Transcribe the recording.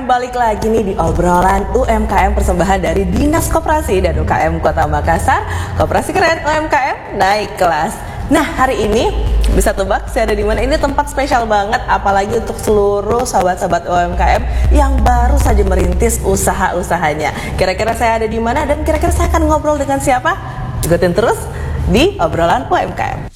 UMKM balik lagi nih di obrolan UMKM persembahan dari Dinas Koperasi dan UKM Kota Makassar. Koperasi keren, UMKM naik kelas. Nah, hari ini bisa tebak saya ada di mana? Ini tempat spesial banget, apalagi untuk seluruh sahabat-sahabat UMKM yang baru saja merintis usaha-usahanya. Kira-kira saya ada di mana dan kira-kira saya akan ngobrol dengan siapa? Ikutin terus di obrolan UMKM.